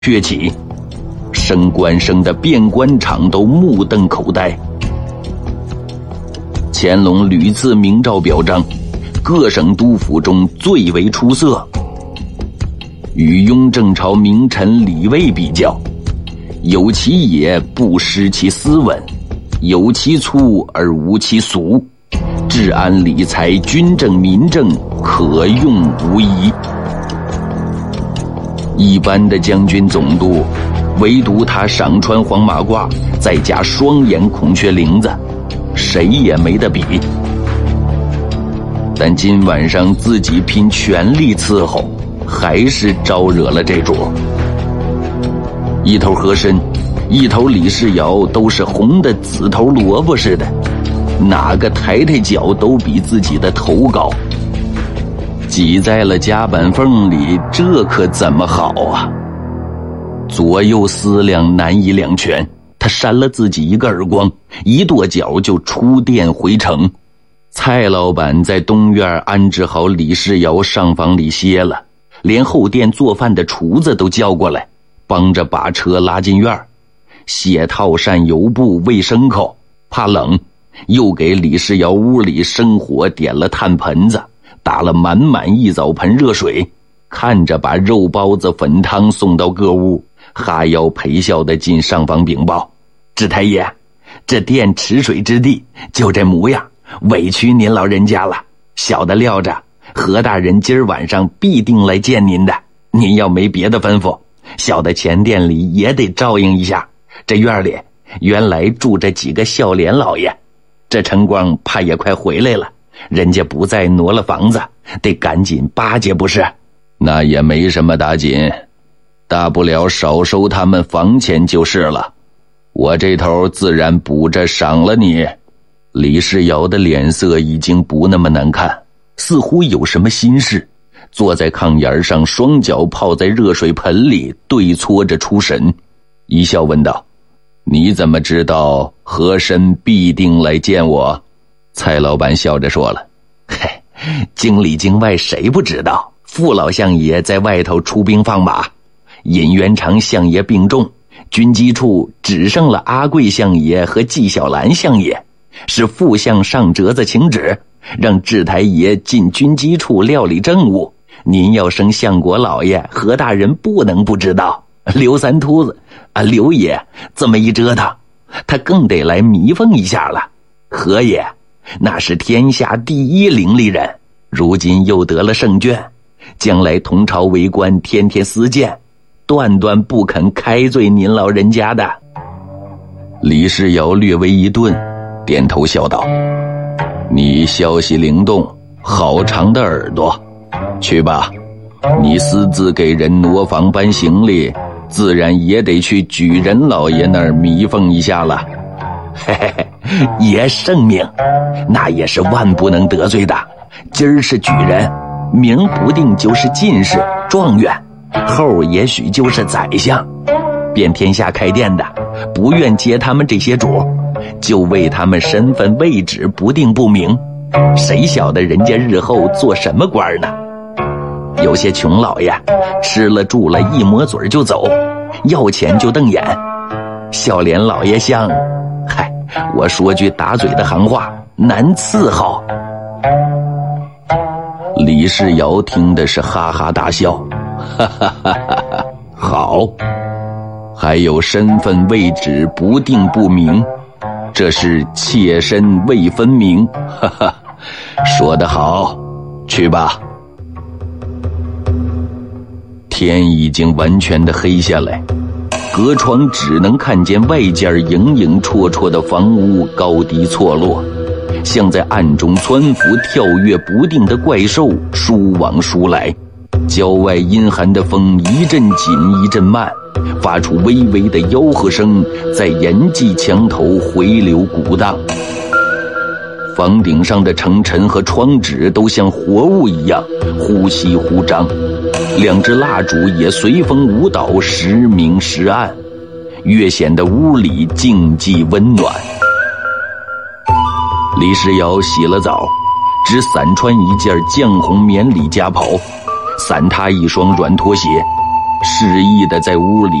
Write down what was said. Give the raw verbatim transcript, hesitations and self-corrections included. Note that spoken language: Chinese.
跃起，升官升的遍官场都目瞪口呆。乾隆屡次明诏表彰，各省督府中最为出色。与雍正朝名臣李卫比较，有其野不失其斯文，有其粗而无其俗，治安理财军政民政可用无疑。一般的将军总督，唯独他上穿黄马褂，再加双眼孔雀翎子，谁也没得比。但今晚上自己拼全力伺候，还是招惹了这主。一头和珅，一头李世尧，都是红的紫头萝卜似的，哪个抬抬脚都比自己的头高。挤在了夹板缝里，这可怎么好啊？左右思量难以两全，他扇了自己一个耳光，一跺脚就出殿回城。蔡老板在东院安置好李世尧上房里歇了，连后殿做饭的厨子都叫过来，帮着把车拉进院，卸套扇油布喂牲口，怕冷，又给李世尧屋里生火点了炭盆子，打了满满一澡盆热水，看着把肉包子粉汤送到各屋，哈腰陪笑地进上房禀报：知太爷，这殿池水之地就这模样，委屈您老人家了。小的料着何大人今儿晚上必定来见您的，您要没别的吩咐，小的前殿里也得照应一下。这院里原来住着几个孝廉老爷，这晨光怕也快回来了，人家不再挪了房子，得赶紧巴结不是？那也没什么打紧，大不了少收他们房钱就是了，我这头自然补着赏了你。李世尧的脸色已经不那么难看，似乎有什么心事，坐在炕沿上，双脚泡在热水盆里，对搓着出神，一笑问道：你怎么知道和珅必定来见我？蔡老板笑着说了：嘿，京里京外谁不知道，傅老相爷在外头出兵放马，尹元长相爷病重，军机处只剩了阿贵相爷和纪晓岚相爷，是副相上折子请旨，让智台爷进军机处料理政务。您要升相国老爷，何大人不能不知道。刘三秃子啊，刘爷这么一折腾，他更得来弥缝一下了。何爷那是天下第一伶俐人，如今又得了圣眷，将来同朝为官，天天私见，断断不肯开罪您老人家的。李世尧略微一顿，点头笑道：你消息灵动，好长的耳朵，去吧，你私自给人挪房搬行李，自然也得去举人老爷那儿弥缝一下了。嘿嘿嘿，爷圣命，那也是万不能得罪的。今儿是举人，明不定就是进士、状元，后也许就是宰相。遍天下开店的，不愿接他们这些主，就为他们身份位置不定不明，谁晓得人家日后做什么官呢？有些穷老爷吃了住了一抹嘴就走，要钱就瞪眼。孝廉老爷像，嗨，我说句打嘴的行话，难伺候。李世尧听的是哈哈大笑，哈哈哈哈，好，还有身份位置不定不明，这是妾身未分明，哈哈，说得好，去吧。天已经完全的黑下来，隔窗只能看见外间影影绰绰的房屋高低错落，像在暗中窜伏跳跃不定的怪兽疏往疏来。郊外阴寒的风一阵紧一阵慢，发出微微的吆喝声，在严骑墙头回流鼓荡。房顶上的城尘和窗纸都像活物一样忽息忽张，两只蜡烛也随风舞蹈，时明时暗，越显得屋里静寂温暖。李世尧洗了澡，只散穿一件绛红棉里夹袍，散他一双软拖鞋， 失意的在屋里